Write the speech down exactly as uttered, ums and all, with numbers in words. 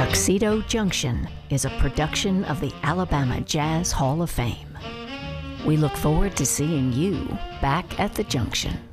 Tuxedo Junction is a production of the Alabama Jazz Hall of Fame. We look forward to seeing you back at the Junction.